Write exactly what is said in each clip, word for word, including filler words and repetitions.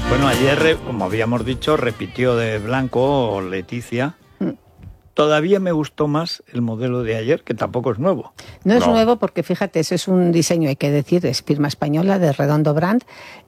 Bueno, ayer, como habíamos dicho, repitió de blanco Leticia. Todavía me gustó más el modelo de ayer, que tampoco es nuevo. No es no. nuevo porque, fíjate, eso es un diseño, hay que decir, es firma española, de Redondo Brand.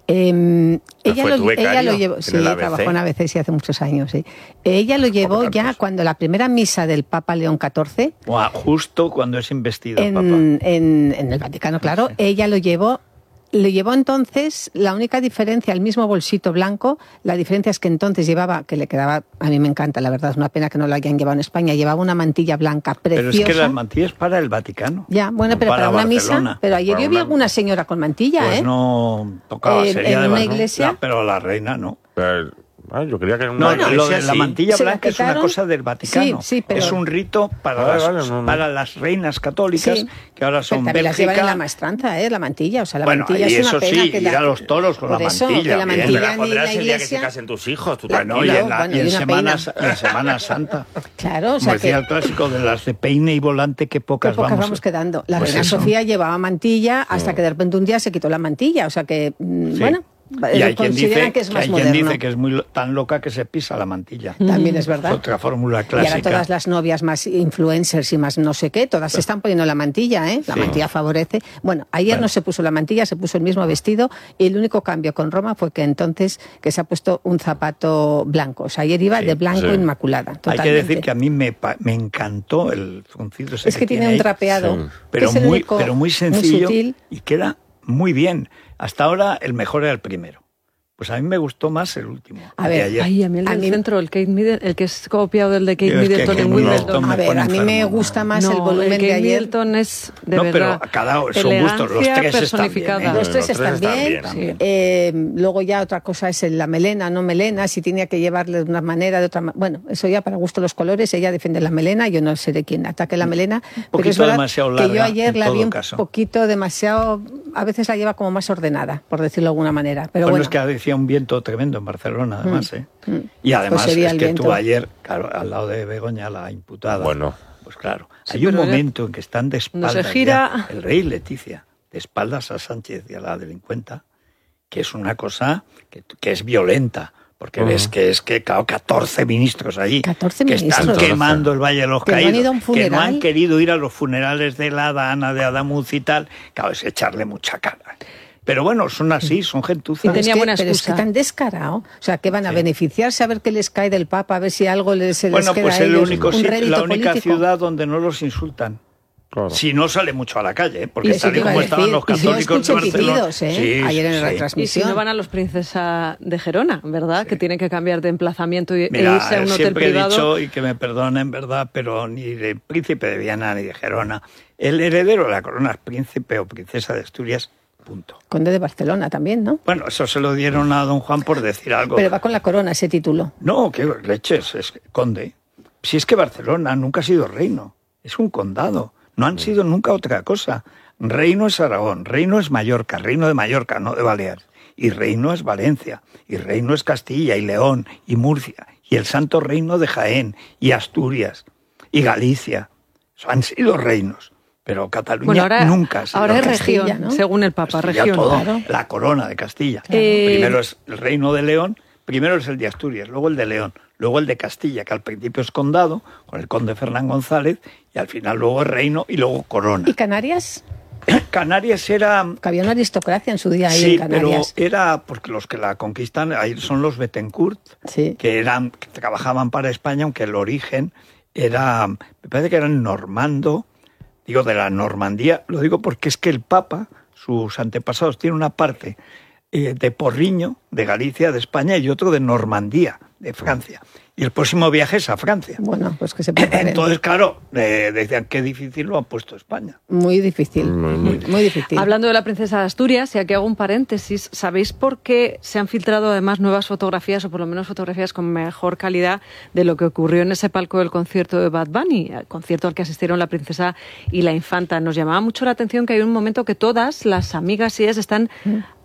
Eh, ella, fue lo, tu becario, ella lo llevó, sí, trabajó en A B C sí, hace muchos años, sí. Ella lo llevó ya pues. cuando la primera misa del Papa León catorce... Wow, justo cuando es investido en, Papa. En, en el Vaticano, claro, sí. Ella lo llevó... Lo llevó entonces, la única diferencia, el mismo bolsito blanco, la diferencia es que entonces llevaba, que le quedaba, a mí me encanta, la verdad, es una pena que no lo hayan llevado en España, llevaba una mantilla blanca preciosa. Pero es que las mantillas para el Vaticano. Ya, bueno, pero para, para una Barcelona. Misa, pero ayer para yo vi una... alguna señora con mantilla, pues ¿eh? Pues no tocaba, eh, sería en de una Barcelona, iglesia. Pero la reina no. Pero... Ah, yo creía que era una no, iglesia, lo de la sí. mantilla blanca es una cosa del Vaticano. Sí, sí, pero... Es un rito para, vale, las, vale, no, no. para las reinas católicas, sí. que ahora son pero Bélgica. Las llevan en la maestranza, ¿eh? La mantilla, o sea, la bueno, mantilla y es eso una pena sí, que ir la... a los toros con Por la eso, mantilla. que la mantilla pero la pondrás el día que se iglesia... casen tus hijos, tú bueno, tranquilo. y en, la, bueno, y en, y semana, peina. en Semana Santa. Claro, o sea Como decía que... el clásico de las de peine y volante, que pocas, que pocas vamos, vamos quedando. La pues reina eso. Sofía llevaba mantilla hasta sí. que de repente un día se quitó la mantilla, o sea que, sí. bueno... Y hay quien dice que es más que, hay moderno. quien dice que es muy tan loca que se pisa la mantilla. También es verdad. Es otra fórmula clásica. Y ahora todas las novias más influencers y más no sé qué, todas se están poniendo la mantilla, ¿eh? La sí. mantilla favorece. Bueno, ayer bueno. no se puso la mantilla, se puso el mismo vestido y el único cambio con Roma fue que entonces que se ha puesto un zapato blanco. O sea, ayer iba sí, de blanco sí. inmaculada. Totalmente. Hay que decir que a mí me, me encantó el zoncito ese Es que, que tiene tiene un trapeado. sí. pero, muy, único, pero muy sencillo muy sutil. Y queda muy bien. Hasta ahora el mejor era el primero. Pues a mí me gustó más el último. A ver, ayer. Ay, a mí el del mí... centro, el Kate Middleton, el que es copiado del de Kate Yo Middleton es que en Wimbledon. A ver, a mí enfermo, me gusta más no, el volumen el Kate de ayer. Middleton es de no, verdad. pero cada son gustos, los tres personificada. están bien. ¿eh? Los tres los están tres bien. están bien. Sí. Eh, luego ya otra cosa es la melena, no melena, si tenía que llevarle de una manera, de otra manera. Bueno, eso ya para gusto los colores, ella defiende la melena, yo no sé de quién ataque la melena. Un pero es verdad demasiado larga, que yo ayer la vi un caso. poquito demasiado, a veces la lleva como más ordenada, por decirlo de alguna manera. Pero bueno, bueno. es que decía un viento tremendo en Barcelona, además. Mm. ¿eh? Mm. Y además pues es que viento. tú ayer, claro, al lado de Begoña, la imputada, bueno. pues claro, sí, hay un momento en que están de espaldas, no se gira... ya, el rey Leticia, de espaldas a Sánchez y a la delincuenta, que es una cosa que, que es violenta, porque uh-huh. ves que es que, claro, catorce ministros ahí, catorce que ministros. están quemando el Valle de los que Caídos, no han ido a un que no han querido ir a los funerales de la Dana, de Adamuz y tal, claro, es echarle mucha cara. Pero bueno, son así, son gentuzas. Y tenía buena excusa. Pero es que tan descarado. O sea, que van a sí. beneficiarse a ver qué les cae del Papa, a ver si algo les, se bueno, les queda pues a ellos. Bueno, pues un la única político. ciudad donde no los insultan. Claro. Si no sale mucho a la calle, ¿eh? Porque tal y como estaban los católicos de Barcelona... Pitidos, ¿eh? sí, ayer en la sí. retransmisión. Y si no van a los Princesa de Gerona, ¿verdad? Sí. Que tienen que cambiar de emplazamiento y Mira, e irse a un hotel siempre privado. He dicho, y que me perdonen, ¿verdad? Pero ni de príncipe de Viana ni de Gerona. El heredero de la corona es príncipe o princesa de Asturias. Punto. Conde de Barcelona también, ¿no? Bueno, eso se lo dieron a don Juan por decir algo. Pero va con la corona ese título. No, qué leches, es conde. Si es que Barcelona nunca ha sido reino, es un condado. No han sido nunca otra cosa. Reino es Aragón, reino es Mallorca, reino de Mallorca, no de Baleares. Y reino es Valencia, y reino es Castilla, y León, y Murcia, y el Santo Reino de Jaén, y Asturias, y Galicia. Eso han sido reinos. Pero Cataluña bueno, ahora, nunca ha sido ahora es Castilla, región, ¿no? Según el Papa, Castilla, región. Todo, Claro. La corona de Castilla. Eh... Primero es el reino de León, primero es el de Asturias, luego el de León, luego el de Castilla, que al principio es condado, con el conde Fernán González, y al final luego el reino y luego corona. ¿Y Canarias? Canarias era... Que había una aristocracia en su día ahí sí, en Canarias. pero era porque los que la conquistan ahí son los Bettencourt, sí. que eran que trabajaban para España, aunque el origen era, me parece que eran normando, digo de la Normandía, lo digo porque es que el Papa, sus antepasados, tiene una parte eh, de Porriño, de Galicia, de España, y otro de Normandía, de Francia. Y el próximo viaje es a Francia. Bueno, pues que se preparen. Entonces, claro, eh, decían qué difícil lo ha puesto España. Muy difícil, muy, muy, muy difícil. Hablando de la princesa de Asturias, y aquí hago un paréntesis, ¿sabéis por qué se han filtrado además nuevas fotografías, o por lo menos fotografías con mejor calidad, de lo que ocurrió en ese palco del concierto de Bad Bunny, el concierto al que asistieron la princesa y la infanta? Nos llamaba mucho la atención que hay un momento que todas las amigas y ellas están... Mm.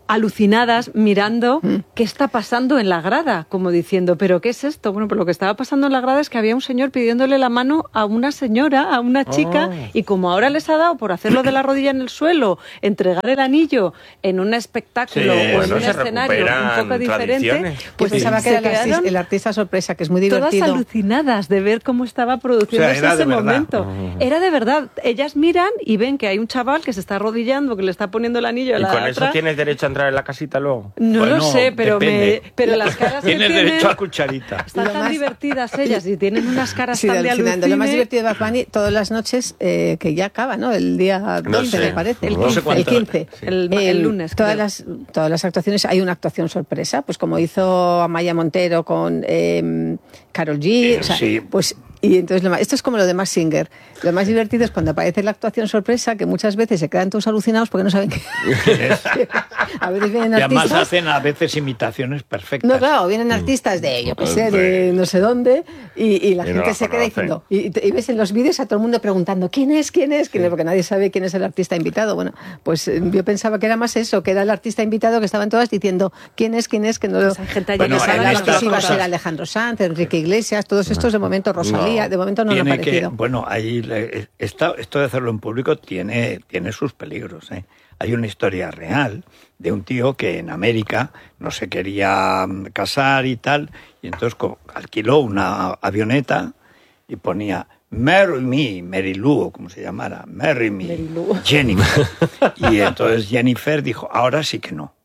alucinadas mirando mm. qué está pasando en la grada, como diciendo, ¿pero qué es esto? Bueno, pues lo que estaba pasando en la grada es que había un señor pidiéndole la mano a una señora, a una chica, oh. y como ahora les ha dado por hacerlo de la rodilla en el suelo, entregar el anillo en un espectáculo sí, o en un escenario un poco diferente, pues sí. pensaba que era el artista, el artista sorpresa, que es muy divertido. Todas alucinadas de ver cómo estaba produciéndose o sea, ese momento. Oh. Era de verdad. Ellas miran y ven que hay un chaval que se está arrodillando, que le está poniendo el anillo a la ¿Y con otra? eso tienes derecho a entrar en la casita luego? No bueno, lo sé, pero me, pero las caras que tienes tienen... derecho a cucharita. Están tan más... divertidas ellas y tienen unas caras sí, tan de alucine. Lo más divertido de Bad Bunny, todas las noches, eh, que ya acaba, ¿no? El día doce, no sé, me parece. El quince. El, quince. Sí. el, el, el lunes. Todas las, todas las actuaciones, hay una actuación sorpresa, pues como hizo Amaya Montero con eh, Karol G. O sea, sí. Pues... Y entonces, esto es como lo de Mask Singer. Lo más divertido es cuando aparece la actuación sorpresa, que muchas veces se quedan todos alucinados porque no saben qué es. A veces vienen y artistas... además hacen a veces imitaciones perfectas. No, claro, vienen artistas de, yo qué sé, de no sé dónde, y, y la y gente no se queda diciendo... Y, y ves en los vídeos a todo el mundo preguntando, ¿quién es? ¿Quién es? ¿Quién es? Porque nadie sabe quién es el artista invitado. Bueno, pues yo pensaba que era más eso, que era el artista invitado, que estaban todas diciendo, ¿quién es? ¿Quién es? Que no pues hay gente allí bueno, que sabe que sí iba a ser Alejandro Sanz, Enrique Iglesias, todos estos de momento, Rosalía, no, de momento no lo han que, bueno, ahí esta, esto de hacerlo en público tiene, tiene sus peligros, ¿eh? Hay una historia real de un tío que en América no se quería casar y tal, y entonces alquiló una avioneta y ponía Marry me, Mary Lou, como se llamara, Marry me, Mary Lou. Jennifer. Y entonces Jennifer dijo, ahora sí que no.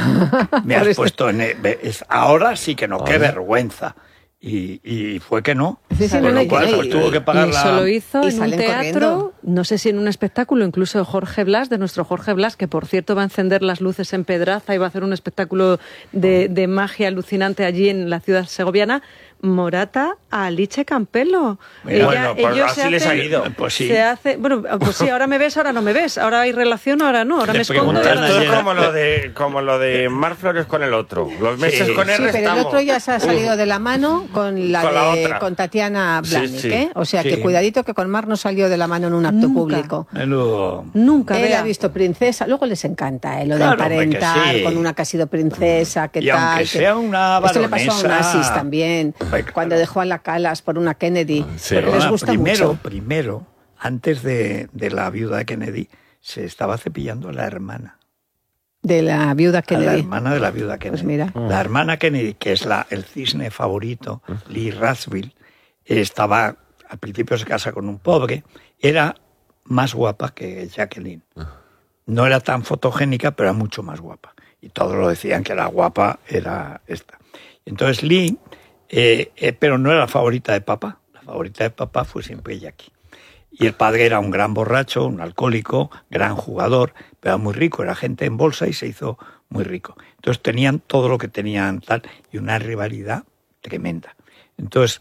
Me has puesto en... Es, ahora sí que no, qué vergüenza. Y, y fue que no, sí, sí, con no, lo cual y, pues, tuvo que pagar y la... eso lo hizo y en un teatro, corriendo. No sé si en un espectáculo, incluso de Jorge Blas, de nuestro Jorge Blas, que por cierto va a encender las luces en Pedraza y va a hacer un espectáculo de, de magia alucinante allí en la ciudad segoviana. Morata a Alice Campelo. Mira, Ella, bueno, pues así hace, les ha ido. Pues sí. Se hace, bueno, pues sí, ahora me ves, ahora no me ves. Ahora hay relación, ahora no. Ahora Le me escondo. Esto es como lo de, como lo de Mar Flores con el otro. Los meses sí, con él sí, pero estamos. el otro ya se ha salido de la mano con la, con la de, otra. con Tatiana Blahnik, sí, sí. ¿eh? O sea sí. que cuidadito que con Mar no salió de la mano en un acto Nunca. público. Menudo. Nunca. Él vea. ha visto princesa, luego les encanta ¿eh? Lo Claro, de emparentar sí. con una que ha sido princesa, que Y tal. aunque que... sea una Esto le pasó a baronesa... Onassis también, Claro. cuando dejó a la Calas por una Kennedy. Sí. Pero les gusta primero, mucho. primero, antes de, de la viuda de Kennedy, se estaba cepillando a la hermana. De la viuda A Kennedy. la hermana de la viuda Kennedy. Pues mira. La hermana Kennedy, que es la, el cisne favorito, Lee Radziwill, estaba, al principio se casa con un pobre, era más guapa que Jacqueline. No era tan fotogénica, pero era mucho más guapa. Y todos lo decían que la guapa era esta. Entonces Lee, eh, eh, pero no era la favorita de papá. La favorita de papá fue siempre Jackie. Y el padre era un gran borracho, un alcohólico, gran jugador, pero era muy rico, era gente en bolsa y se hizo muy rico. Entonces tenían todo lo que tenían tal, y una rivalidad tremenda. Entonces,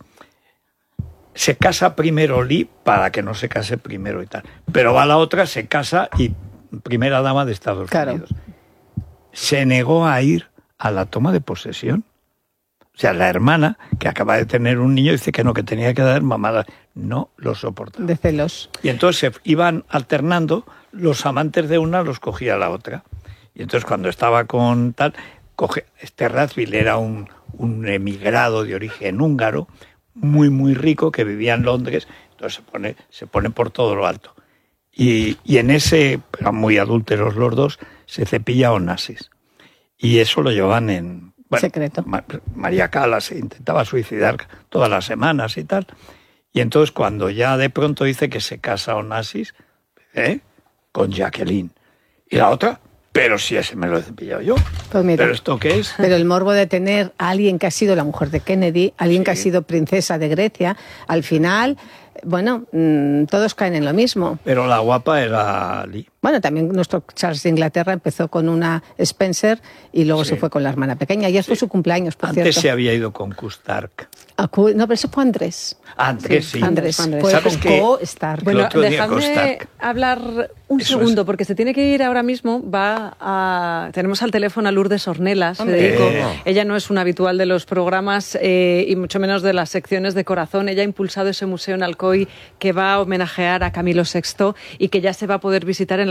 se casa primero Lee para que no se case primero y tal. Pero va la otra, se casa y primera dama de Estados Claro. Unidos. Se negó a ir a la toma de posesión. O sea, la hermana, que acaba de tener un niño, dice que no, que tenía que dar mamada. No lo soportaba. De celos. Y entonces se iban alternando, los amantes de una los cogía la otra. Y entonces cuando estaba con tal, coge, este Radziwill era un, un emigrado de origen húngaro, muy, muy rico, que vivía en Londres, entonces se pone, se pone por todo lo alto. Y, y en ese, eran muy adúlteros los dos, se cepilla a Onassis. Y eso lo llevaban en... Bueno, secreto. Ma- María Callas se intentaba suicidar todas las semanas y tal. Y entonces cuando ya de pronto dice que se casa Onassis, ¿eh? Con Jacqueline. Y la otra, pero si ese me lo he cepillado yo. Pues mira. ¿Pero esto qué es? Pero el morbo de tener a alguien que ha sido la mujer de Kennedy, alguien Sí. que ha sido princesa de Grecia, al final, bueno, mmm, todos caen en lo mismo. Pero la guapa era Lee. Bueno, también nuestro Charles de Inglaterra empezó con una Spencer y luego Sí. se fue con la hermana pequeña. Ayer fue su cumpleaños, por Antes cierto. se había ido con Kustark. A Cu- No, pero eso fue Andrés. Antes sí. Andrés, Andrés. fue ¿Sabes con qué? Co-Star. El Bueno, otro día dejadme Kostak. hablar un Eso segundo, es. porque se tiene que ir ahora mismo. Va a... Tenemos al teléfono a Lourdes Ornelas, Hombre. Federico. Eh. Ella no es una habitual de los programas eh, y mucho menos de las secciones de corazón. Ella ha impulsado ese museo en Alcoy que va a homenajear a Camilo sexto y que ya se va a poder visitar en la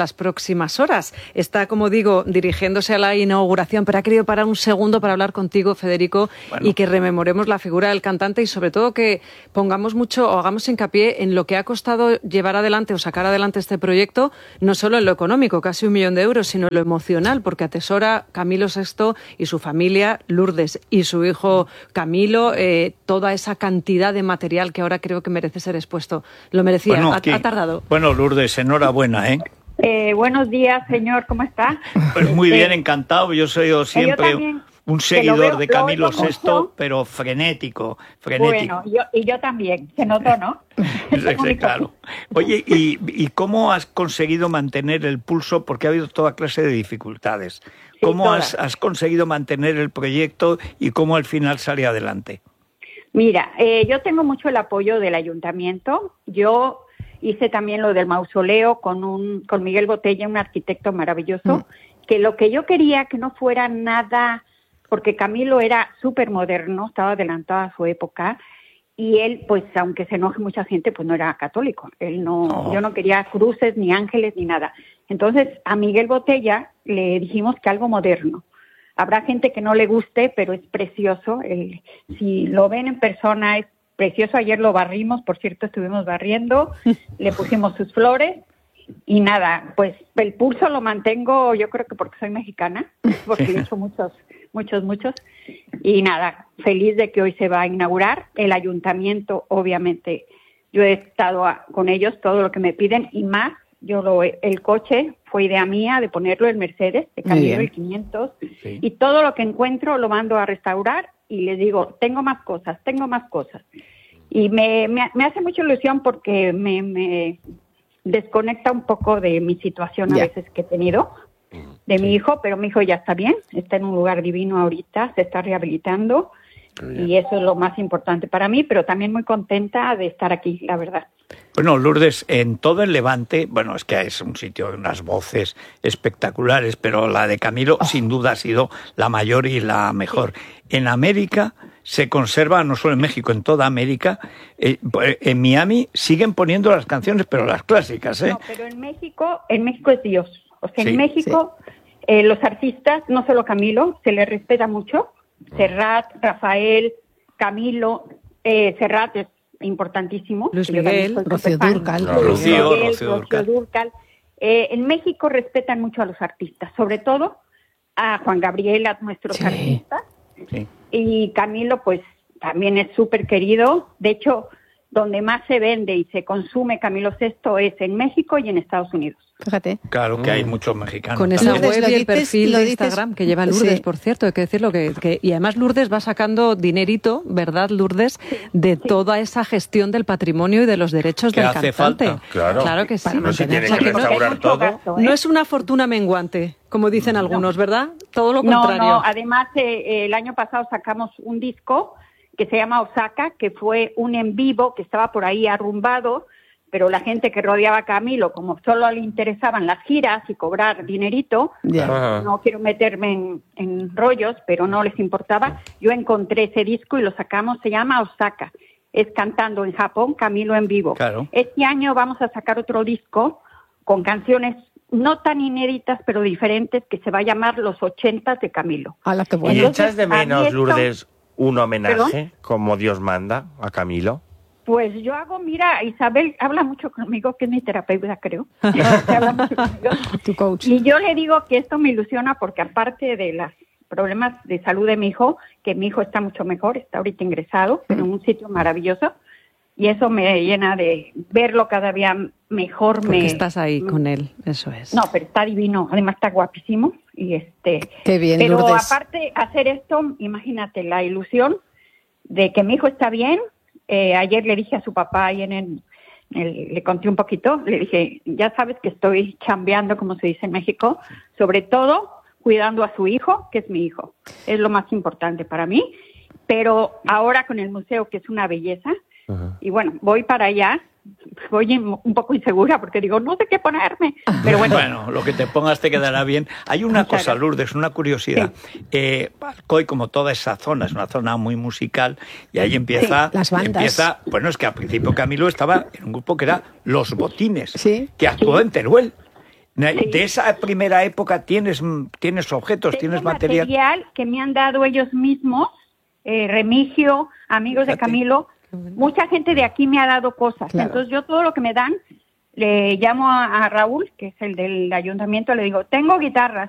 las próximas horas. Está, como digo, dirigiéndose a la inauguración, pero ha querido parar un segundo para hablar contigo, Federico, bueno. y que rememoremos la figura del cantante y sobre todo que pongamos mucho o hagamos hincapié en lo que ha costado llevar adelante o sacar adelante este proyecto, no solo en lo económico, casi un millón de euros, sino en lo emocional, porque atesora Camilo sexto y su familia, Lourdes, y su hijo Camilo, eh, toda esa cantidad de material que ahora creo que merece ser expuesto. Lo merecía, bueno, ha, ha tardado. Bueno, Lourdes, enhorabuena, ¿eh? Eh, buenos días, señor, ¿cómo está? Pues muy bien, encantado. Yo soy yo siempre yo un seguidor veo, de Camilo sexto, pero frenético, frenético. Bueno, yo, y yo también, se notó, ¿no? Sí, claro. Oye, ¿y, ¿y cómo has conseguido mantener el pulso? Porque ha habido toda clase de dificultades. ¿Cómo sí, has, has conseguido mantener el proyecto y cómo al final sale adelante? Mira, eh, yo tengo mucho el apoyo del ayuntamiento. Yo hice también lo del mausoleo con un con Miguel Botella, un arquitecto maravilloso, mm. que lo que yo quería que no fuera nada, porque Camilo era súper moderno, estaba adelantado a su época, y él, pues, aunque se enoje mucha gente, pues no era católico. Él no, oh. yo no quería cruces, ni ángeles, ni nada. Entonces, a Miguel Botella le dijimos que algo moderno. Habrá gente que no le guste, pero es precioso. El, si lo ven en persona, es precioso. Ayer lo barrimos, por cierto, estuvimos barriendo, le pusimos sus flores y nada, pues el pulso lo mantengo, yo creo que porque soy mexicana, porque he hecho muchos, muchos, muchos. Y nada, feliz de que hoy se va a inaugurar. El ayuntamiento, obviamente, yo he estado a, con ellos, todo lo que me piden y más. Yo lo, el coche fue idea mía de ponerlo en Mercedes, de Camilo el quinientos, sí. y todo lo que encuentro lo mando a restaurar y les digo, tengo más cosas, tengo más cosas. Y me, me, me hace mucha ilusión porque me, me desconecta un poco de mi situación a yeah. veces que he tenido, de sí. mi hijo, pero mi hijo ya está bien, está en un lugar divino ahorita, se está rehabilitando y eso es lo más importante para mí, pero también muy contenta de estar aquí, la verdad. Bueno, Lourdes, en todo el Levante, bueno, es que es un sitio de unas voces espectaculares, pero la de Camilo oh. sin duda ha sido la mayor y la mejor. Sí. En América se conserva, no solo en México, en toda América, eh, en Miami siguen poniendo las canciones, pero las clásicas, ¿eh? No, pero en México, en México es Dios. O sea, sí, en México sí. eh, los artistas, no solo Camilo, se les respeta mucho. Serrat, Rafael, Camilo, eh, Serrat es importantísimo. Luis Miguel, Rocío Dúrcal. No, Rocío, Miguel, Rocío Dúrcal. Dúrcal. Eh, en México respetan mucho a los artistas, sobre todo a Juan Gabriel, a nuestros sí. artistas. Sí. Y Camilo, pues, también es súper querido. De hecho, donde más se vende y se consume Camilo sexto es en México y en Estados Unidos. Fíjate. Claro que hay muchos mexicanos. Con esa Lourdes, web y el perfil de Instagram que lleva Lourdes, sí. por cierto, hay que decirlo. Que, que, y además Lourdes va sacando dinerito, ¿verdad, Lourdes? Sí, de sí. toda esa gestión del patrimonio y de los derechos que del hace cantante. Falta. Claro, claro que sí. No se tiene que restaurar todo. Gasto, ¿eh? No es una fortuna menguante, como dicen algunos, no. ¿verdad? Todo lo contrario. No, no. Además, eh, el año pasado sacamos un disco que se llama Osaka, que fue un en vivo que estaba por ahí arrumbado, pero la gente que rodeaba a Camilo, como solo le interesaban las giras y cobrar dinerito, yeah. no quiero meterme en, en rollos, pero no les importaba, yo encontré ese disco y lo sacamos, se llama Osaka, es cantando en Japón, Camilo en vivo. Claro. Este año vamos a sacar otro disco con canciones no tan inéditas, pero diferentes, que se va a llamar Los ochentas de Camilo. A la que bueno. ¿Y echas de menos, esto... Lourdes, un homenaje, ¿Perdón? como Dios manda, a Camilo? Pues yo hago, mira, Isabel habla mucho conmigo, que es mi terapeuta, creo. habla mucho conmigo. Tu coach. Y yo le digo que esto me ilusiona porque aparte de los problemas de salud de mi hijo, que mi hijo está mucho mejor, está ahorita ingresado en un sitio maravilloso, y eso me llena de verlo cada día mejor. Porque me, estás ahí me, con él, eso es. No, pero está divino, además está guapísimo. Y este, Qué bien, pero Lourdes. Aparte hacer esto, imagínate la ilusión de que mi hijo está bien. Eh, ayer le dije a su papá, ahí en el, el, le conté un poquito, le dije, ya sabes que estoy chambeando, como se dice en México, sobre todo cuidando a su hijo, que es mi hijo. Es lo más importante para mí. Pero ahora con el museo, que es una belleza, uh-huh. y bueno, voy para allá, voy un poco insegura porque digo, no sé qué ponerme. Pero bueno, bueno, lo que te pongas te quedará bien. Hay una Muchas cosa, gracias. Lourdes, una curiosidad. Sí. Eh, Alcoy, como toda esa zona, es una zona muy musical y ahí empieza, sí, las bandas. empieza, bueno, es que al principio Camilo estaba en un grupo que era Los Botines, sí. que actuó sí. en Teruel. De sí. esa primera época tienes, tienes objetos, Tengo tienes material. material que me han dado ellos mismos, eh, Remigio, amigos Fíjate. de Camilo. Mucha gente de aquí me ha dado cosas. Claro. Entonces yo todo lo que me dan, le llamo a, a Raúl, que es el del ayuntamiento, le digo, tengo guitarras,